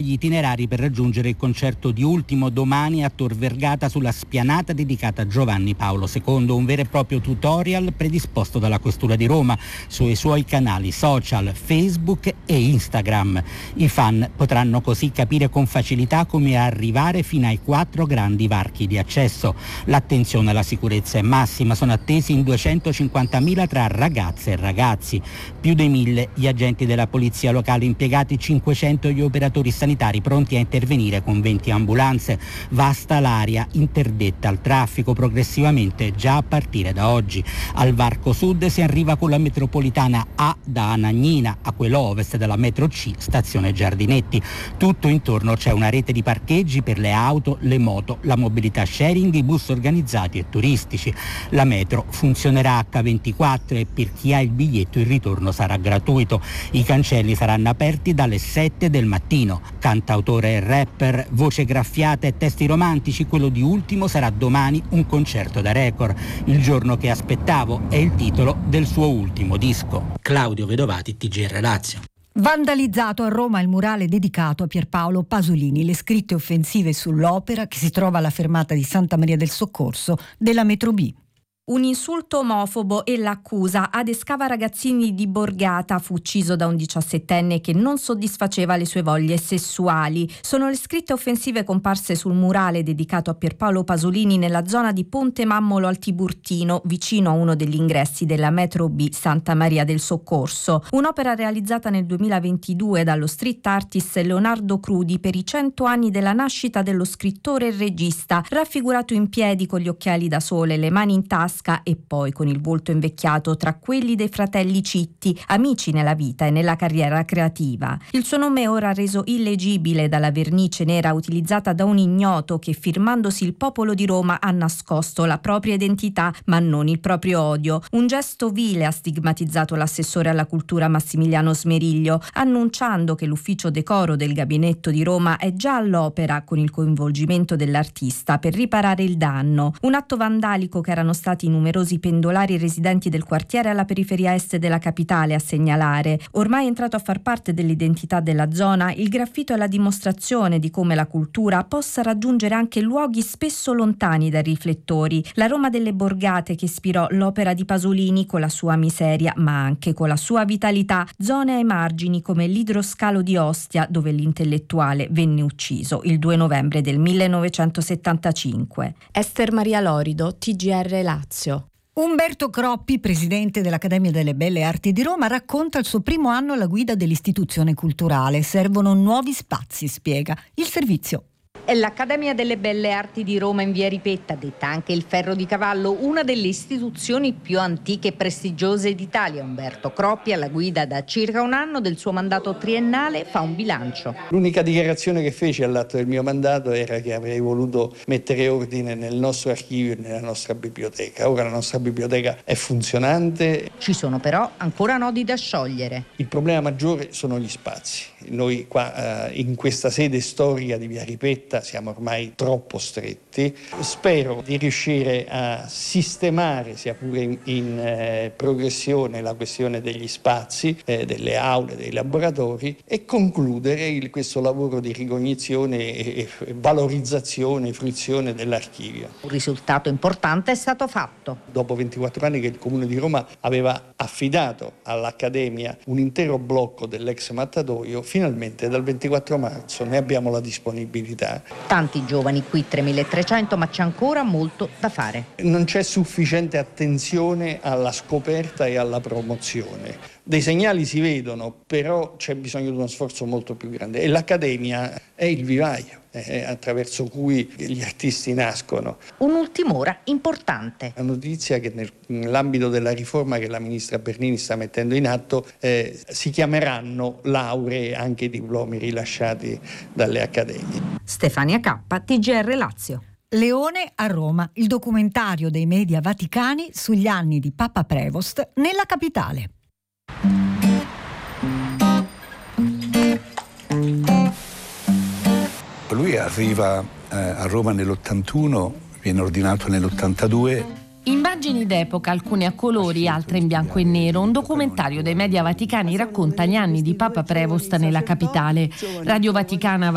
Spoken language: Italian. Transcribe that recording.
gli itinerari per raggiungere il concerto di Ultimo domani a Tor Vergata sulla spianata dedicata a Giovanni Paolo II, un vero e proprio tutorial predisposto dalla Questura di Roma sui suoi canali social Facebook e Instagram. I fan potranno così capire con facilità come arrivare fino ai 4 grandi varchi di accesso. L'attenzione alla sicurezza è massima, sono attesi in 250.000 tra ragazze e ragazzi, più dei 1.000 gli agenti della polizia locale impiegati, 500 gli operatori sanitari pronti a intervenire con 20 ambulanze. Vasta l'area interdetta al traffico progressivamente già a partire da oggi. Al varco sud si arriva con la metropolitana A da Anagnina a quello ovest della metro C stazione Giardinetti. Tutto intorno c'è una rete di parcheggi per le auto, le moto, la mobilità sharing, i bus organizzati e turistici. La metro funzionerà H24 e per chi ha il biglietto il ritorno sarà gratuito. I cancelli saranno aperti dalle 7 del mattino. Cantautore e rapper, voce graffiata e testi romantici, quello di Ultimo sarà domani un concerto da record. Il giorno che aspettavo è il titolo del suo ultimo disco. Claudio Vedovati, TGR Lazio. Vandalizzato a Roma il murale dedicato a Pierpaolo Pasolini, le scritte offensive sull'opera che si trova alla fermata di Santa Maria del Soccorso della metro B. Un insulto omofobo e l'accusa. Adescava Ragazzini di Borgata fu ucciso da un 17enne che non soddisfaceva le sue voglie sessuali. Sono le scritte offensive comparse sul murale dedicato a Pierpaolo Pasolini nella zona di Ponte Mammolo al Tiburtino, vicino a uno degli ingressi della metro B Santa Maria del Soccorso. Un'opera realizzata nel 2022 dallo street artist Leonardo Crudi per i 100 anni della nascita dello scrittore e regista, raffigurato in piedi con gli occhiali da sole, le mani in tasca e poi con il volto invecchiato tra quelli dei fratelli Citti, amici nella vita e nella carriera creativa. Il suo nome è ora reso illegibile dalla vernice nera utilizzata da un ignoto che, firmandosi il popolo di Roma, ha nascosto la propria identità ma non il proprio odio. Un gesto vile, ha stigmatizzato l'assessore alla cultura Massimiliano Smeriglio, annunciando che l'ufficio decoro del gabinetto di Roma è già all'opera con il coinvolgimento dell'artista per riparare il danno. Un atto vandalico che erano stati numerosi pendolari residenti del quartiere alla periferia est della capitale a segnalare. Ormai entrato a far parte dell'identità della zona, il graffito è la dimostrazione di come la cultura possa raggiungere anche luoghi spesso lontani dai riflettori. La Roma delle Borgate che ispirò l'opera di Pasolini con la sua miseria, ma anche con la sua vitalità. Zone ai margini come l'idroscalo di Ostia, dove l'intellettuale venne ucciso il 2 novembre del 1975. Ester Maria Lorido, TGR Lazio. Umberto Croppi, presidente dell'Accademia delle Belle Arti di Roma, racconta il suo primo anno alla guida dell'istituzione culturale. Servono nuovi spazi, spiega. Il servizio. È l'Accademia delle Belle Arti di Roma in via Ripetta, detta anche il Ferro di Cavallo, una delle istituzioni più antiche e prestigiose d'Italia. Umberto Croppi, alla guida da circa un anno del suo mandato triennale, fa un bilancio. L'unica dichiarazione che feci all'atto del mio mandato era che avrei voluto mettere ordine nel nostro archivio e nella nostra biblioteca. Ora la nostra biblioteca è funzionante. Ci sono però ancora nodi da sciogliere. Il problema maggiore sono gli spazi. Noi qua in questa sede storica di via Ripetta siamo ormai troppo stretti. Spero di riuscire a sistemare, sia pure in progressione, la questione degli spazi, delle aule, dei laboratori e concludere questo lavoro di ricognizione e valorizzazione e fruizione dell'archivio. Un risultato importante è stato fatto. Dopo 24 anni che il Comune di Roma aveva affidato all'Accademia un intero blocco dell'ex mattatoio, finalmente dal 24 marzo ne abbiamo la disponibilità. Tanti giovani qui, 3.300, ma c'è ancora molto da fare. Non c'è sufficiente attenzione alla scoperta e alla promozione. Dei segnali si vedono, però c'è bisogno di uno sforzo molto più grande e l'Accademia è il vivaio attraverso cui gli artisti nascono. Un'ultima ora importante. La notizia che nell'ambito della riforma che la ministra Bernini sta mettendo in atto si chiameranno lauree anche i diplomi rilasciati dalle accademie. Stefania K, TGR Lazio. Leone a Roma, il documentario dei media vaticani sugli anni di Papa Prevost nella capitale. Lui arriva a Roma nell'81, viene ordinato nell'82. Immagini d'epoca, alcune a colori, altre in bianco e nero. Un documentario dei media vaticani racconta gli anni di Papa Prevost nella capitale. Radio Vaticana